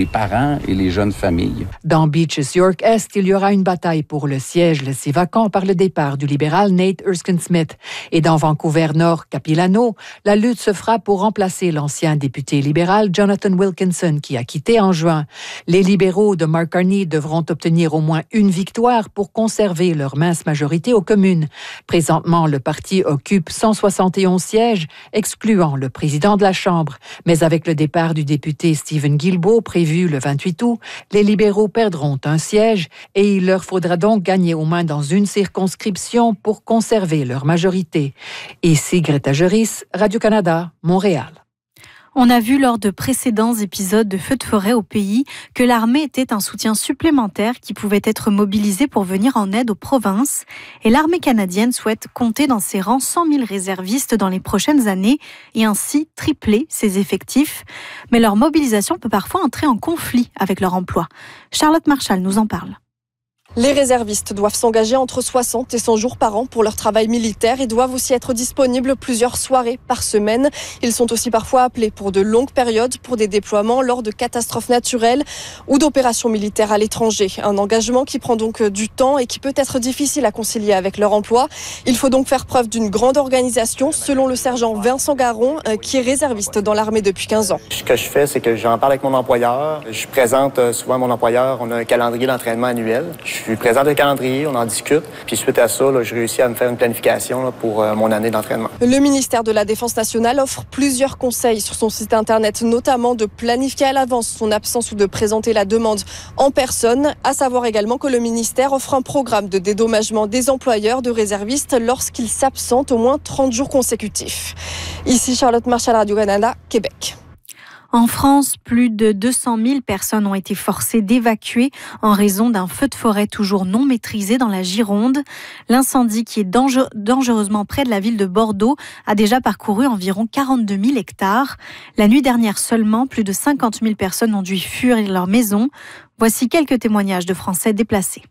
les parents et les jeunes familles. Dans Beaches York Est, il y aura une bataille pour le siège laissé vacant par le départ du libéral Nate Erskine-Smith. Et dans Vancouver Nord, Capilano, la lutte se fera pour remplacer l'ancien député libéral Jonathan Wilkinson qui a quitté en juin. Les libéraux de Mark Carney devront obtenir au moins une victoire pour conserver leur mince majorité aux communes. Présentement, le parti occupe 171 sièges, excluant le président de la Chambre. Mais avec le départ du député Stephen Guilbeault, prévu le 28 août, les libéraux perdront un siège et il leur faudra donc gagner au moins dans une circonscription pour conserver leur majorité. Ici Greta Geris, Radio-Canada, Montréal. On a vu lors de précédents épisodes de feux de forêt au pays que l'armée était un soutien supplémentaire qui pouvait être mobilisé pour venir en aide aux provinces. Et l'armée canadienne souhaite compter dans ses rangs 100 000 réservistes dans les prochaines années et ainsi tripler ses effectifs. Mais leur mobilisation peut parfois entrer en conflit avec leur emploi. Charlotte Marchal nous en parle. Les réservistes doivent s'engager entre 60 et 100 jours par an pour leur travail militaire et doivent aussi être disponibles plusieurs soirées par semaine. Ils sont aussi parfois appelés pour de longues périodes pour des déploiements lors de catastrophes naturelles ou d'opérations militaires à l'étranger. Un engagement qui prend donc du temps et qui peut être difficile à concilier avec leur emploi. Il faut donc faire preuve d'une grande organisation, selon le sergent Vincent Garon, qui est réserviste dans l'armée depuis 15 ans. Ce que je fais, c'est que j'en parle avec mon employeur. Je présente souvent à mon employeur. On a un calendrier d'entraînement annuel. Je lui présente le calendrier, on en discute. Puis suite à ça, je réussis à me faire une planification pour mon année d'entraînement. Le ministère de la Défense nationale offre plusieurs conseils sur son site Internet, notamment de planifier à l'avance son absence ou de présenter la demande en personne. À savoir également que le ministère offre un programme de dédommagement des employeurs de réservistes lorsqu'ils s'absentent au moins 30 jours consécutifs. Ici Charlotte Marchal, Radio-Canada, Québec. En France, plus de 200 000 personnes ont été forcées d'évacuer en raison d'un feu de forêt toujours non maîtrisé dans la Gironde. L'incendie, qui est dangereusement près de la ville de Bordeaux, a déjà parcouru environ 42 000 hectares. La nuit dernière seulement, plus de 50 000 personnes ont dû fuir leur maison. Voici quelques témoignages de Français déplacés.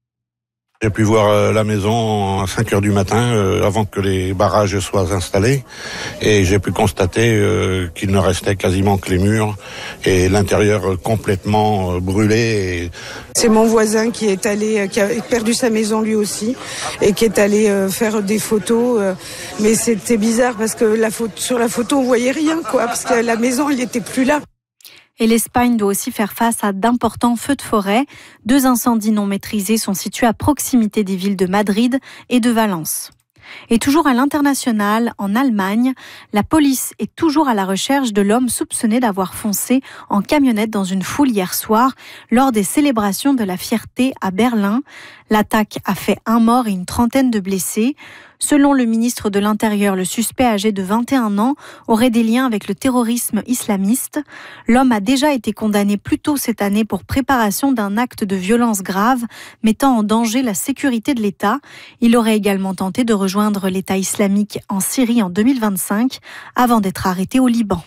J'ai pu voir la maison à 5 heures du matin avant que les barrages soient installés et j'ai pu constater qu'il ne restait quasiment que les murs et l'intérieur complètement brûlé. C'est mon voisin qui a perdu sa maison lui aussi et qui est allé faire des photos. Mais c'était bizarre parce que sur la photo on voyait rien parce que la maison elle n'était plus là. Et l'Espagne doit aussi faire face à d'importants feux de forêt. 2 incendies non maîtrisés sont situés à proximité des villes de Madrid et de Valence. Et toujours à l'international, en Allemagne, la police est toujours à la recherche de l'homme soupçonné d'avoir foncé en camionnette dans une foule hier soir lors des célébrations de la fierté à Berlin. L'attaque a fait 1 mort et une trentaine de blessés. Selon le ministre de l'Intérieur, le suspect âgé de 21 ans aurait des liens avec le terrorisme islamiste. L'homme a déjà été condamné plus tôt cette année pour préparation d'un acte de violence grave, mettant en danger la sécurité de l'État. Il aurait également tenté de rejoindre l'État islamique en Syrie en 2025, avant d'être arrêté au Liban.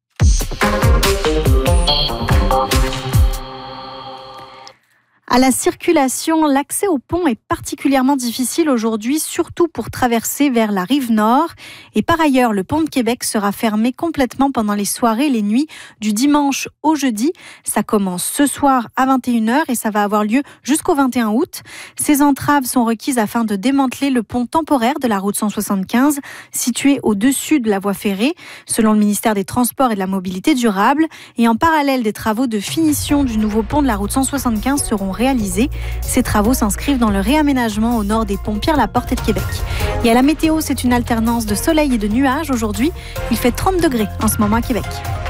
À la circulation, l'accès au pont est particulièrement difficile aujourd'hui, surtout pour traverser vers la rive nord. Et par ailleurs, le pont de Québec sera fermé complètement pendant les soirées et les nuits du dimanche au jeudi. Ça commence ce soir à 21h et ça va avoir lieu jusqu'au 21 août. Ces entraves sont requises afin de démanteler le pont temporaire de la route 175, situé au-dessus de la voie ferrée, selon le ministère des Transports et de la Mobilité durable. Et en parallèle, des travaux de finition du nouveau pont de la route 175 seront réalisés. Ces travaux s'inscrivent dans le réaménagement au nord des ponts Pierre-Laporte et de Québec. Et à la météo, c'est une alternance de soleil et de nuages aujourd'hui. Il fait 30 degrés en ce moment à Québec.